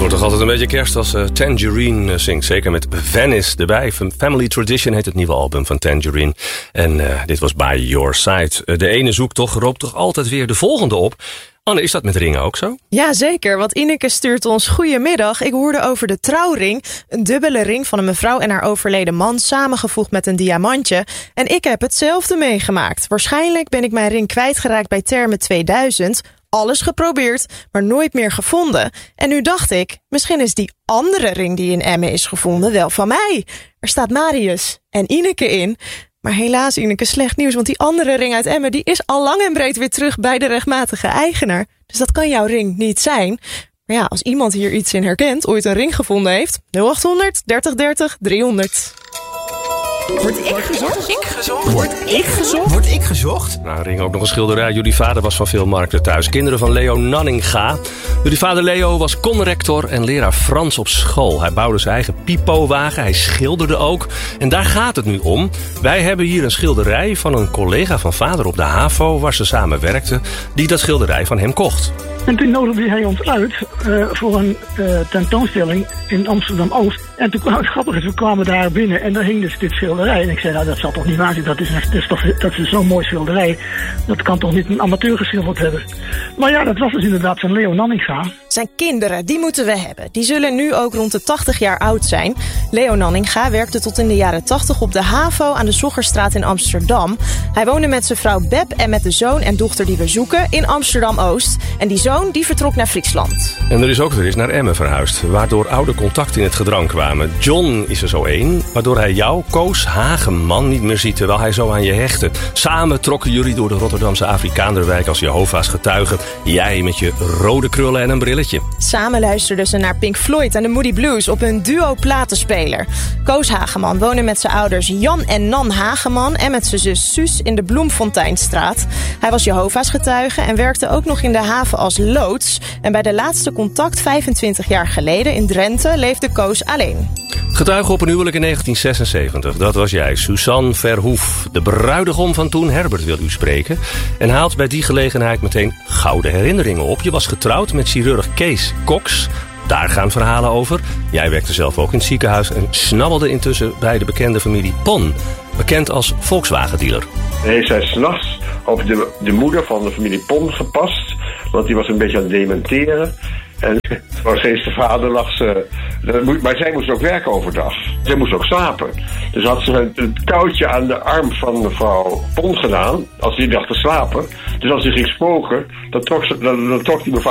wordt toch altijd een beetje kerst als Tangerine zingt. Zeker met Venice erbij. Family Tradition heet het nieuwe album van Tangerine. En dit was By Your Side. De ene zoektocht roopt toch altijd weer de volgende op. Anne, is dat met ringen ook zo? Ja, zeker. Want Ineke stuurt ons: goedemiddag. Ik hoorde over de trouwring. Een dubbele ring van een mevrouw en haar overleden man, samengevoegd met een diamantje. En ik heb hetzelfde meegemaakt. Waarschijnlijk ben ik mijn ring kwijtgeraakt bij Termen 2000. Alles geprobeerd, maar nooit meer gevonden. En nu dacht ik, misschien is die andere ring die in Emmen is gevonden wel van mij. Er staat Marius en Ineke in. Maar helaas, Ineke, slecht nieuws, want die andere ring uit Emmen die is al lang en breed weer terug bij de rechtmatige eigenaar. Dus dat kan jouw ring niet zijn. Maar ja, als iemand hier iets in herkent, ooit een ring gevonden heeft, 0800 30 30 300. Word ik gezocht? Word ik gezocht? Nou, ring ook nog een schilderij. Jullie vader was van veel markten thuis. Kinderen van Leo Nanninga. Jullie vader Leo was conrector en leraar Frans op school. Hij bouwde zijn eigen pipowagen. Hij schilderde ook. En daar gaat het nu om. Wij hebben hier een schilderij van een collega van vader op de HAVO, waar ze samen werkten, die dat schilderij van hem kocht. En toen nodigde hij ons uit voor een tentoonstelling in Amsterdam-Oost. En toen kwam het grappige, we kwamen daar binnen en daar hing dus dit schilderij. En ik zei, nou dat zal toch niet waar zijn, dat is zo'n mooi schilderij. Dat kan toch niet een amateur geschilderd hebben. Maar ja, dat was dus inderdaad van Leo Nanninga. Zijn kinderen, die moeten we hebben. Die zullen nu ook rond de 80 jaar oud zijn. Leo Nanninga werkte tot in de jaren 80 op de HAVO aan de Zoggerstraat in Amsterdam. Hij woonde met zijn vrouw Beb en met de zoon en dochter die we zoeken in Amsterdam-Oost. En die zoon die vertrok naar Friesland. En er is ook weer eens naar Emmen verhuisd, waardoor oude contacten in het gedrang kwamen. John is er zo één, waardoor hij jou, Koos Hageman, niet meer ziet terwijl hij zo aan je hechtte. Samen trokken jullie door de Rotterdamse Afrikaanderwijk als Jehovah's getuigen. Jij met je rode krullen en een brilletje. Samen luisterden ze naar Pink Floyd en de Moody Blues op hun duo-platenspeler. Koos Hageman woonde met zijn ouders Jan en Nan Hageman en met zijn zus Suus in de Bloemfonteinstraat. Hij was Jehovah's getuige en werkte ook nog in de haven als loods. En bij de laatste contact 25 jaar geleden in Drenthe leefde Koos alleen. Getuige op een huwelijk in 1976. Dat was jij, Suzanne Verhoef. De bruidegom van toen, Herbert, wil u spreken. En haalt bij die gelegenheid meteen gouden herinneringen op. Je was getrouwd met chirurg Kees Cox. Daar gaan verhalen over. Jij werkte zelf ook in het ziekenhuis en snabbelde intussen bij de bekende familie Pon. Bekend als Volkswagen-dealer. Heeft zij 's nachts op de moeder van de familie Pon gepast. Want die was een beetje aan het dementeren. En voor de vader lag ze. Maar zij moest ook werken overdag. Zij moest ook slapen. Dus had ze een touwtje aan de arm van mevrouw Pon gedaan. Als die dacht te slapen. Dus als hij ging spoken, dan trok die mevrouw